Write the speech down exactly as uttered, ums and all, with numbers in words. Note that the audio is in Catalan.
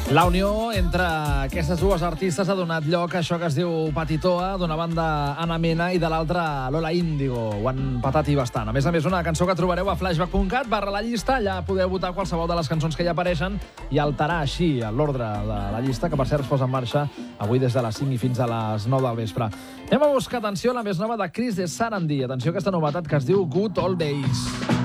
La unió entre aquestes dues artistes ha donat lloc a això que es diu Patitoa, d'una banda Ana Mena i de l'altra Lola Índigo. Ho han patat i bastant. A més a més, una cançó que trobareu a flashback punt cat barra la llista. Allà podeu votar qualsevol de les cançons que hi apareixen i alterar així l'ordre de la llista, que per cert es posa en marxa avui des de les cinc i fins a les nou del vespre. Anem a buscar, atenció, la més nova de Chris de Sarandí. Atenció a aquesta novetat que es diu Good Old Days.